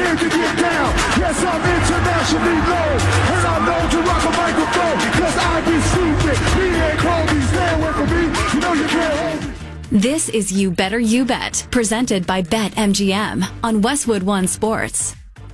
came to get down. Yes, I'm internationally known, and I'm known to rock a microphone, because I be stupid. Me and Kobe, stay away from me. You know you can't hold me. This is You Better You Bet, presented by BetMGM on Westwood One Sports.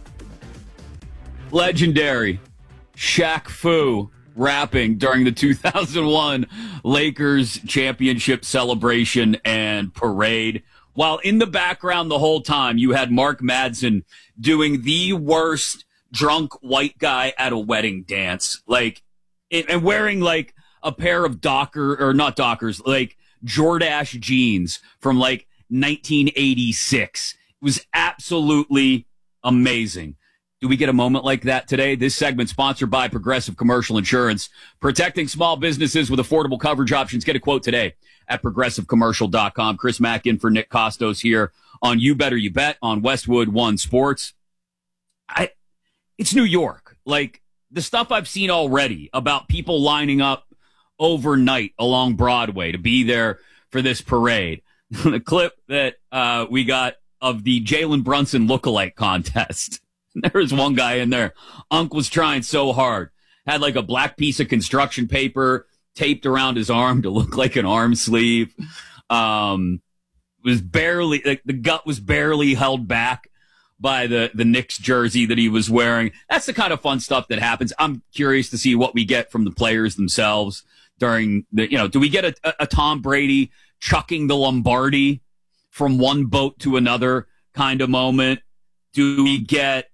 Legendary Shaq Fu rapping during the 2001 Lakers championship celebration and parade. While in the background the whole time, you had Mark Madsen doing the worst drunk white guy at a wedding dance. And wearing like a pair of like Jordache jeans from like 1986. It was absolutely amazing. Do we get a moment like that today? This segment sponsored by Progressive Commercial Insurance. Protecting small businesses with affordable coverage options. Get a quote today at progressivecommercial.com. Chris Mack in for Nick Costos here on You Better You Bet on Westwood One Sports. It's New York. Like, the stuff I've seen already about people lining up overnight along Broadway to be there for this parade. The clip that we got of the Jalen Brunson lookalike contest. There was one guy in there. Unc was trying so hard. Had like a black piece of construction paper taped around his arm to look like an arm sleeve. Was barely, like, the gut was barely held back by the Knicks jersey that he was wearing. That's the kind of fun stuff that happens. I'm curious to see what we get from the players themselves during the, do we get a Tom Brady chucking the Lombardi from one boat to another kind of moment? Do we get,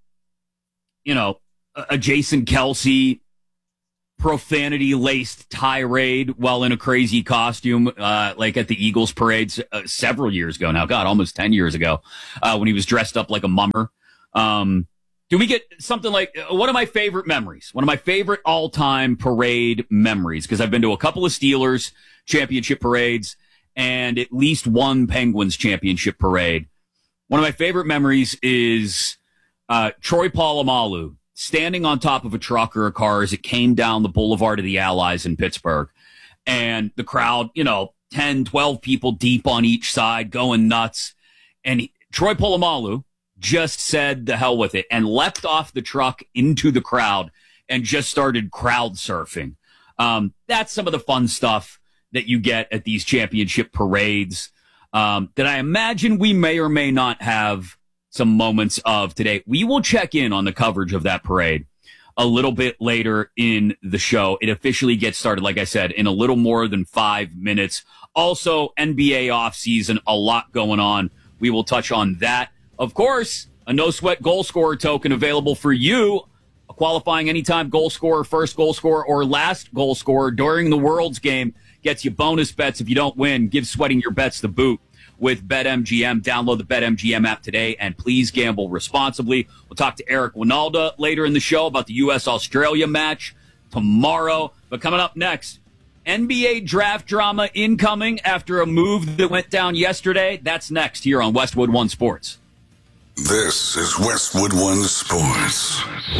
a Jason Kelce profanity-laced tirade while in a crazy costume, like at the Eagles parades several years ago now? God, almost 10 years ago, when he was dressed up like a mummer. Do we get something like one of my favorite memories, one of my favorite all-time parade memories, because I've been to a couple of Steelers championship parades and at least one Penguins championship parade. One of my favorite memories is Troy Polamalu standing on top of a truck or a car as it came down the Boulevard of the Allies in Pittsburgh. And the crowd, 10, 12 people deep on each side going nuts. And Troy Polamalu just said the hell with it and leapt off the truck into the crowd and just started crowd surfing. That's some of the fun stuff that you get at these championship parades that I imagine we may or may not have some moments of today. We will check in on the coverage of that parade a little bit later in the show. It officially gets started, like I said, in a little more than 5 minutes. Also, NBA offseason, a lot going on. We will touch on that. Of course, a no-sweat goal scorer token available for you. A qualifying anytime goal scorer, first goal scorer, or last goal scorer during the World's game gets you bonus bets if you don't win. Give sweating your bets the boot with BetMGM. Download the BetMGM app today, and please gamble responsibly. We'll talk to Eric Winalda later in the show about the U.S.-Australia match tomorrow. But coming up next, NBA draft drama incoming after a move that went down yesterday. That's next here on Westwood One Sports. This is Westwood One Sports.